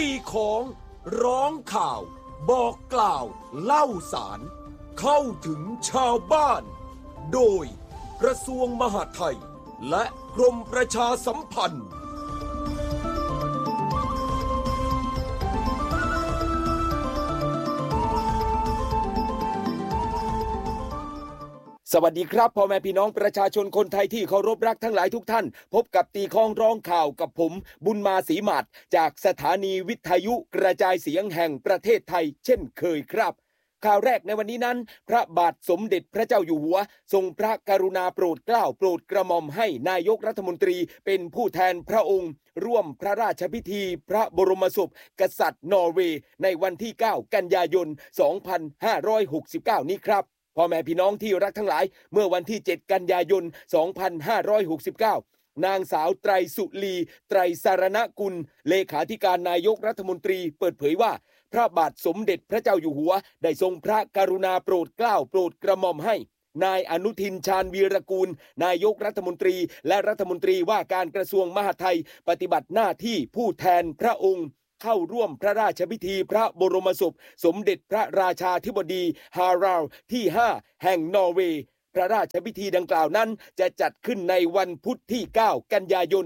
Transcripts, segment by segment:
ตีของร้องข่าวบอกกล่าวเล่าสารเข้าถึงชาวบ้านโดยกระทรวงมหาดไทยและกรมประชาสัมพันธ์สวัสดีครับพ่อแม่พี่น้องประชาชนคนไทยที่เคารพรักทั้งหลายทุกท่านพบกับตีคองร้องข่าวกับผมบุญมาศรีหมาดจากสถานีวิทยุกระจายเสียงแห่งประเทศไทยเช่นเคยครับข่าวแรกในวันนี้นั้นพระบาทสมเด็จพระเจ้าอยู่หัวทรงพระกรุณาโปรดเกล้าโปรดกระหม่อมให้นายกรัฐมนตรีเป็นผู้แทนพระองค์ร่วมพระราชพิธีพระบรมศพกษัตริย์นอร์เวย์ในวันที่9กันยายน2569นี้ครับพ่อแม่พี่น้องที่รักทั้งหลายเมื่อวันที่7กันยายน2569นางสาวไตรสุรีไตรสารณกุลเลขาธิการนายกรัฐมนตรีเปิดเผยว่าพระบาทสมเด็จพระเจ้าอยู่หัวได้ทรงพระกรุณาโปรดเกล้าโปรดกระหม่อมให้นายอนุทินชาญวีรกูลนายกรัฐมนตรีและรัฐมนตรีว่าการกระทรวงมหาดไทยปฏิบัติหน้าที่ผู้แทนพระองค์เข้าร่วมพระราชพิธีพระบรมศพสมเด็จพระราชาธิบดีฮาราลด์ที่5แห่งนอร์เวย์พระราชพิธีดังกล่าวนั้นจะจัดขึ้นในวันพุธที่9กันยายน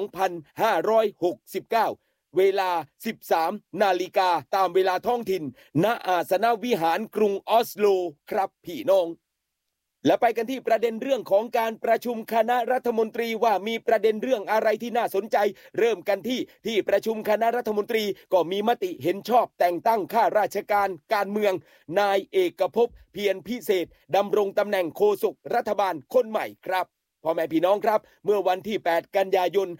2569เวลา 13 นาฬิกาตามเวลาท้องถิ่นณอาสนวิหารกรุงออสโลครับพี่น้องและไปกันที่ประเด็นเรื่องของการประชุมคณะรัฐมนตรีว่ามีประเด็นเรื่องอะไรที่น่าสนใจเริ่มกันที่ประชุมคณะรัฐมนตรีก็มีมติเห็นชอบแต่งตั้งข้าราชการการเมืองนายเอกภพเพียรพิเศษดำรงตำแหน่งโฆษกรัฐบาลคนใหม่ครับพ่อแม่พี่น้องครับเมื่อวันที่8กันยายน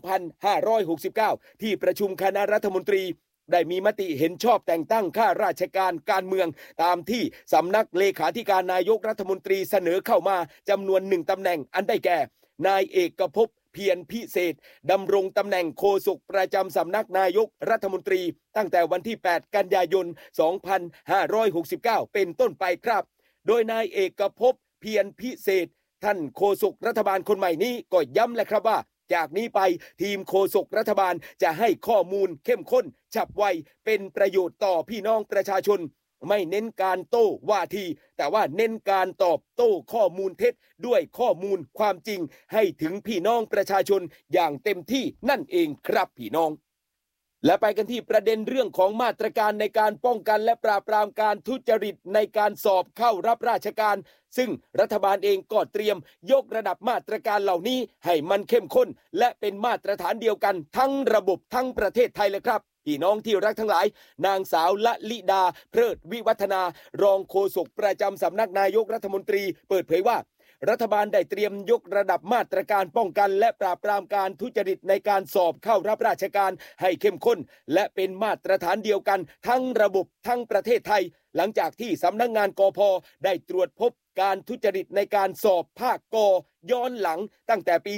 2569ที่ประชุมคณะรัฐมนตรีได้มีมติเห็นชอบแต่งตั้งข้าราชการการเมืองตามที่สำนักเลขาธิการนายกรัฐมนตรีเสนอเข้ามาจำนวน1ตำแหน่งอันได้แก่นายเอกภพเพียรพิเศษดำรงตำแหน่งโฆษกประจำสำนักนายกรัฐมนตรีตั้งแต่วันที่8กันยายน2569เป็นต้นไปครับโดยนายเอกภพเพียรพิเศษท่านโฆษกรัฐบาลคนใหม่นี้ก็ย้ำแหละครับว่าจากนี้ไปทีมโฆษกรัฐบาลจะให้ข้อมูลเข้มข้นฉับไวเป็นประโยชน์ต่อพี่น้องประชาชนไม่เน้นการโต้ว่าทีแต่ว่าเน้นการตอบโต้ข้อมูลเท็จด้วยข้อมูลความจริงให้ถึงพี่น้องประชาชนอย่างเต็มที่นั่นเองครับพี่น้องและไปกันที่ประเด็นเรื่องของมาตรการในการป้องกันและปราบปรามการทุจริตในการสอบเข้ารับราชการซึ่งรัฐบาลเองก็เตรียมยกระดับมาตรการเหล่านี้ให้มันเข้มข้นและเป็นมาตรฐานเดียวกันทั้งระบบทั้งประเทศไทยเลยครับพี่น้องที่รักทั้งหลายนางสาวละลิดาเพลิดวิวัฒนารองโฆษกประจำสำนักนายกรัฐมนตรีเปิดเผยว่ารัฐบาลได้เตรียมยกระดับมาตรการป้องกันและปราบปรามการทุจริตในการสอบเข้ารับราชการให้เข้มข้นและเป็นมาตรฐานเดียวกันทั้งระบบทั้งประเทศไทยหลังจากที่สำนักงานกพ.ได้ตรวจพบการทุจริตในการสอบภาคก.ย้อนหลังตั้งแต่ปี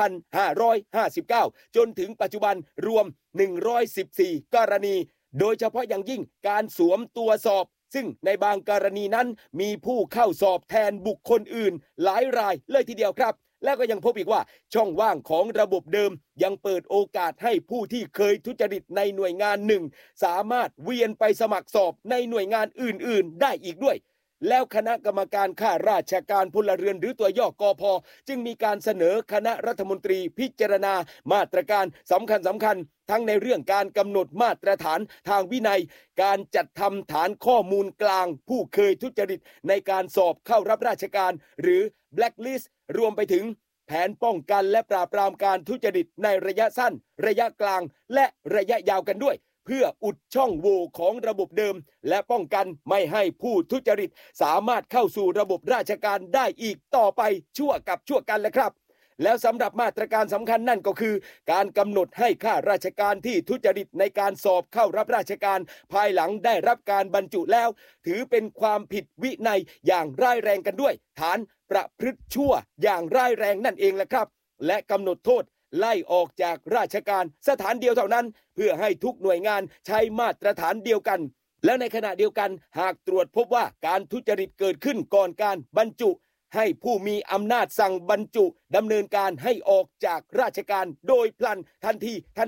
2559 จนถึงปัจจุบันรวม 114 กรณีโดยเฉพาะอย่างยิ่งการสวมตัวสอบซึ่งในบางกรณีนั้นมีผู้เข้าสอบแทนบุคคลอื่นหลายรายเลยทีเดียวครับและก็ยังพบอีกว่าช่องว่างของระบบเดิมยังเปิดโอกาสให้ผู้ที่เคยทุจริตในหน่วยงานหนึ่งสามารถเวียนไปสมัครสอบในหน่วยงานอื่นๆได้อีกด้วยแล้วคณะกรรมการข้าราชการพลเรือนหรือตัวย่อกพ.จึงมีการเสนอคณะรัฐมนตรีพิจารณามาตรการสำคัญทั้งในเรื่องการกำหนดมาตรฐานทางวินัยการจัดทำฐานข้อมูลกลางผู้เคยทุจริตในการสอบเข้ารับราชการหรือ blacklist รวมไปถึงแผนป้องกันและปราบปรามการทุจริตในระยะสั้นระยะกลางและระยะยาวกันด้วยเพื่ออุดช่องโหว่ของระบบเดิมและป้องกันไม่ให้ผู้ทุจริตสามารถเข้าสู่ระบบราชการได้อีกต่อไปชั่วกันแหละครับแล้วสำหรับมาตรการสำคัญนั่นก็คือการกำหนดให้ข้าราชการที่ทุจริตในการสอบเข้ารับราชการภายหลังได้รับการบรรจุแล้วถือเป็นความผิดวินัยอย่างร้ายแรงกันด้วยฐานประพฤติชั่วอย่างร้ายแรงนั่นเองแหละครับและกำหนดโทษไล่ออกจากราชการสถานเดียวเท่านั้นเพื่อให้ทุกหน่วยงานใช้มาตรฐานเดียวกันและในขณะเดียวกันหากตรวจพบว่าการทุจริตเกิดขึ้นก่อนการบรรจุให้ผู้มีอำนาจสั่งบรรจุดำเนินการให้ออกจากราชการโดยพลันทันทีทันใด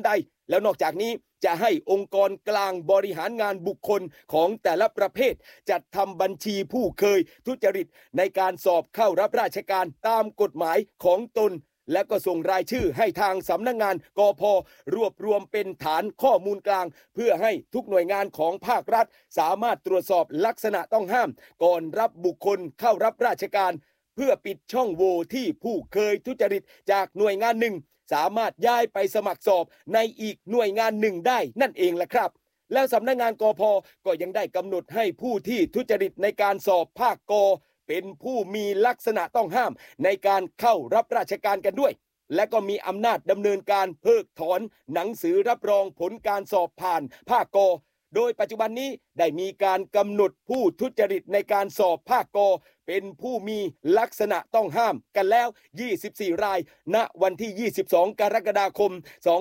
แล้วนอกจากนี้จะให้องค์กรกลางบริหารงานบุคคลของแต่ละประเภทจัดทำบัญชีผู้เคยทุจริตในการสอบเข้ารับราชการตามกฎหมายของตนและก็ส่งรายชื่อให้ทางสำนักงานกพ.รวบรวมเป็นฐานข้อมูลกลางเพื่อให้ทุกหน่วยงานของภาครัฐสามารถตรวจสอบลักษณะต้องห้ามก่อนรับบุคคลเข้ารับราชการเพื่อปิดช่องโหว่ที่ผู้เคยทุจริตจากหน่วยงานหนึ่งสามารถย้ายไปสมัครสอบในอีกหน่วยงานหนึ่งได้นั่นเองแหละครับแล้วสำนักงานกพ.ก็ยังได้กำหนดให้ผู้ที่ทุจริตในการสอบภาคก.เป็นผู้มีลักษณะต้องห้ามในการเข้ารับราชการกันด้วยและก็มีอำนาจดำเนินการเพิกถอนหนังสือรับรองผลการสอบผ่านภาคก.โดยปัจจุบันนี้ได้มีการกำหนดผู้ทุจริตในการสอบภาคก.เป็นผู้มีลักษณะต้องห้ามกันแล้ว24รายณวันที่22กรกฎาคม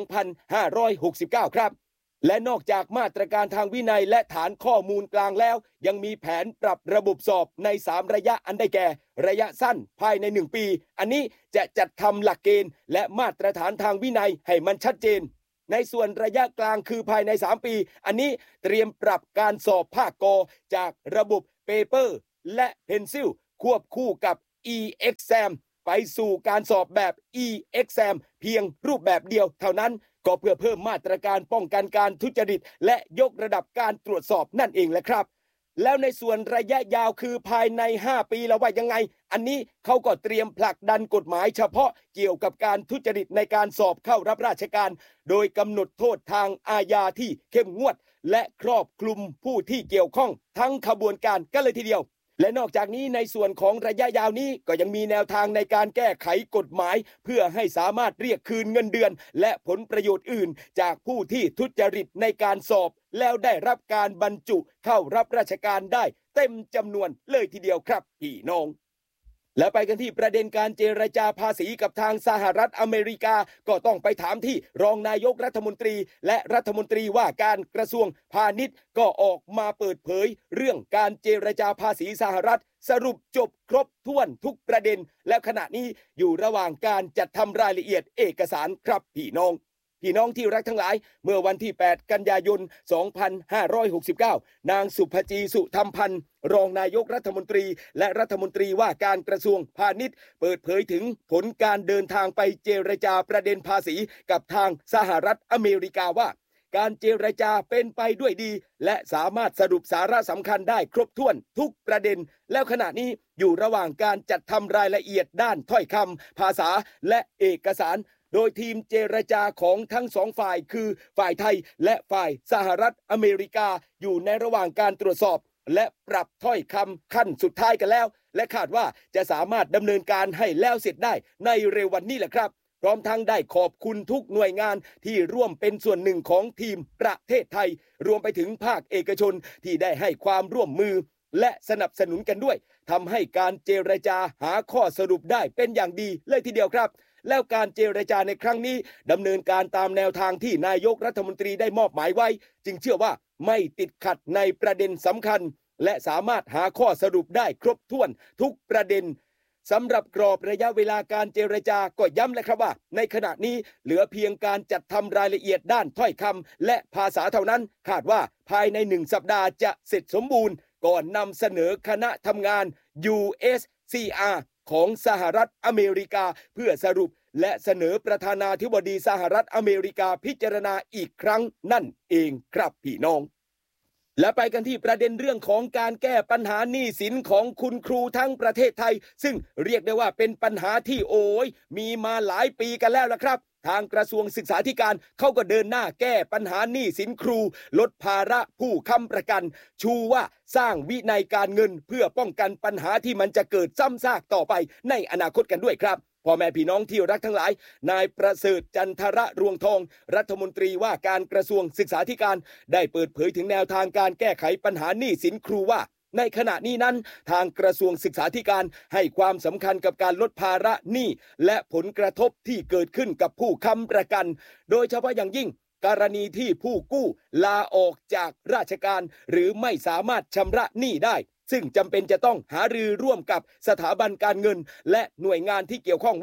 2569ครับและนอกจากมาตรการทางวินัยและฐานข้อมูลกลางแล้วยังมีแผนปรับระบบสอบใน3ระยะอันได้แก่ระยะสั้นภายใน1ปีอันนี้จะจัดทำหลักเกณฑ์และมาตรฐานทางวินัยให้มันชัดเจนในส่วนระยะกลางคือภายใน3ปีอันนี้เตรียมปรับการสอบภาคก.จากระบบเปเปอร์และเพนซิลควบคู่กับ e-exam ไปสู่การสอบแบบ e-exam เพียงรูปแบบเดียวเท่านั้นก็เพื่อเพิ่มมาตรการป้องกันการทุจริตและยกระดับการตรวจสอบนั่นเองแหละครับแล้วในส่วนระยะยาวคือภายใน5ปีแล้วว่ายังไงอันนี้เขาก็เตรียมผลักดันกฎหมายเฉพาะเกี่ยวกับการทุจริตในการสอบเข้ารับราชการโดยกำหนดโทษทางอาญาที่เข้มงวดและครอบคลุมผู้ที่เกี่ยวข้องทั้งขบวนการกันเลยทีเดียวและนอกจากนี้ในส่วนของระยะยาวนี้ก็ยังมีแนวทางในการแก้ไขกฎหมายเพื่อให้สามารถเรียกคืนเงินเดือนและผลประโยชน์อื่นจากผู้ที่ทุจริตในการสอบแล้วได้รับการบรรจุเข้ารับราชการได้เต็มจำนวนเลยทีเดียวครับพี่น้องและไปกันที่ประเด็นการเจรจาภาษีกับทางสหรัฐอเมริกาก็ต้องไปถามที่รองนายกรัฐมนตรีและรัฐมนตรีว่าการกระทรวงพาณิชย์ก็ออกมาเปิดเผยเรื่องการเจรจาภาษีสหรัฐสรุปจบครบถ้วนทุกประเด็นและขณะนี้อยู่ระหว่างการจัดทำรายละเอียดเอกสารครับพี่น้องที่รักทั้งหลายเมื่อวันที่8กันยายน2569นางสุภจีสุธรรมพันธ์รองนายกรัฐมนตรีและรัฐมนตรีว่าการกระทรวงพาณิชย์เปิดเผยถึงผลการเดินทางไปเจรจาประเด็นภาษีกับทางสหรัฐอเมริกาว่าการเจรจาเป็นไปด้วยดีและสามารถสรุปสาระสำคัญได้ครบถ้วนทุกประเด็นแล้วขณะนี้อยู่ระหว่างการจัดทำรายละเอียดด้านถ้อยคำภาษาและเอกสารโดยทีมเจรจาของทั้งสองฝ่ายคือฝ่ายไทยและฝ่ายสหรัฐอเมริกาอยู่ในระหว่างการตรวจสอบและปรับถ้อยคำขั้นสุดท้ายกันแล้วและคาดว่าจะสามารถดำเนินการให้แล้วเสร็จได้ในเร็ววันนี้แหละครับพร้อมทั้งได้ขอบคุณทุกหน่วยงานที่ร่วมเป็นส่วนหนึ่งของทีมประเทศไทยรวมไปถึงภาคเอกชนที่ได้ให้ความร่วมมือและสนับสนุนกันด้วยทำให้การเจรจาหาข้อสรุปได้เป็นอย่างดีเลยทีเดียวครับแล้วการเจรจาในครั้งนี้ดำเนินการตามแนวทางที่นายกรัฐมนตรีได้มอบหมายไว้จึงเชื่อว่าไม่ติดขัดในประเด็นสำคัญและสามารถหาข้อสรุปได้ครบถ้วนทุกประเด็นสำหรับกรอบระยะเวลาการเจรจาก็ย้ำเลยครับว่าในขณะนี้เหลือเพียงการจัดทำรายละเอียดด้านถ้อยคำและภาษาเท่านั้นคาดว่าภายใน1สัปดาห์จะเสร็จสมบูรณ์ก่อนนำเสนอคณะทำงาน USCR ของสหรัฐอเมริกาเพื่อสรุปและเสนอประธานาธิบดีสหรัฐอเมริกาพิจารณาอีกครั้งนั่นเองครับพี่น้องและไปกันที่ประเด็นเรื่องของการแก้ปัญหาหนี้สินของคุณครูทั้งประเทศไทยซึ่งเรียกได้ว่าเป็นปัญหาที่มีมาหลายปีกันแล้วละครับทางกระทรวงศึกษาธิการเขาก็เดินหน้าแก้ปัญหาหนี้สินครูลดภาระผู้ค้ำประกันชูว่าสร้างวินัยการเงินเพื่อป้องกันปัญหาที่มันจะเกิดซ้ำซากต่อไปในอนาคตกันด้วยครับพ่อแม่พี่น้องที่รักทั้งหลายนายประเสริฐจันทระรวงทองรัฐมนตรีว่าการกระทรวงศึกษาธิการได้เปิดเผยถึงแนวทางการแก้ไขปัญหาหนี้สินครูว่าในขณะนี้นั้นทางกระทรวงศึกษาธิการให้ความสำคัญกับการลดภาระหนี้และผลกระทบที่เกิดขึ้นกับผู้ค้ำประกันโดยเฉพาะอย่างยิ่งกรณีที่ผู้กู้ลาออกจากราชการหรือไม่สามารถชำระหนี้ได้ซึ่งจำเป็นจะต้องหารือร่วมกับสถาบันการเงินและหน่วยงานที่เกี่ยวข้องว่า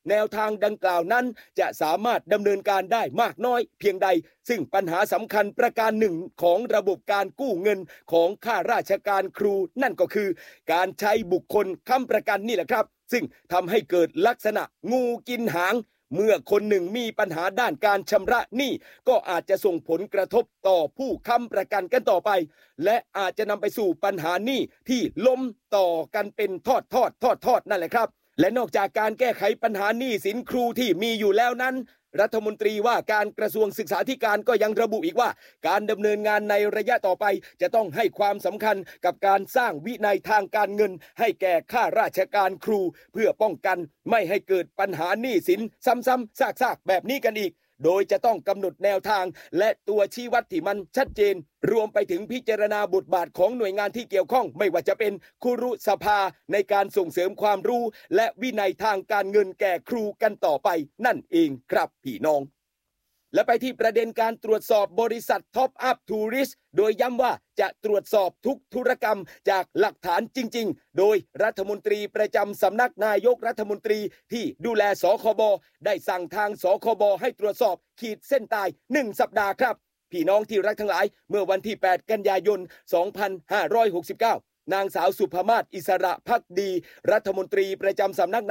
แนวทางดังกล่าวนั้นจะสามารถดำเนินการได้มากน้อยเพียงใดซึ่งปัญหาสำคัญประการหนึ่งของระบบการกู้เงินของข้าราชการครูนั่นก็คือการใช้บุคคลค้ำประกันนี่แหละครับซึ่งทำให้เกิดลักษณะงูกินหางเมื่อคนหนึ่งมีปัญหาด้านการชำระหนี้ก็อาจจะส่งผลกระทบต่อผู้ค้ำประกันกันต่อไปและอาจจะนำไปสู่ปัญหาหนี้ที่ล้มต่อกันเป็นทอดนั่นแหละครับและนอกจากการแก้ไขปัญหาหนี้สินครูที่มีอยู่แล้วนั้นรัฐมนตรีว่าการกระทรวงศึกษาธิการก็ยังระบุอีกว่าการดำเนินงานในระยะต่อไปจะต้องให้ความสำคัญกับการสร้างวินัยทางการเงินให้แก่ข้าราชการครูเพื่อป้องกันไม่ให้เกิดปัญหาหนี้สินซ้ำๆซากๆแบบนี้กันอีกโดยจะต้องกำหนดแนวทางและตัวชี้วัดที่มันชัดเจนรวมไปถึงพิจารณาบทบาทของหน่วยงานที่เกี่ยวข้องไม่ว่าจะเป็นครุสภาในการส่งเสริมความรู้และวินัยทางการเงินแก่ครูกันต่อไปนั่นเองครับพี่น้องและไปที่ประเด็นการตรวจสอบบริษัทท็อปอัพทัวริสต์โดยย้ำว่าจะตรวจสอบทุกธุรกรรมจากหลักฐานจริงๆโดยรัฐมนตรีประจำสำนักนายกรัฐมนตรีที่ดูแลสคบได้สั่งทางสคบให้ตรวจสอบขีดเส้นตาย1สัปดาห์ครับพี่น้องที่รักทั้งหลายเมื่อวันที่8กันยายน2569นางสาวสุภมาศอิสระภักดีรัฐมนตรีประจำสำนัก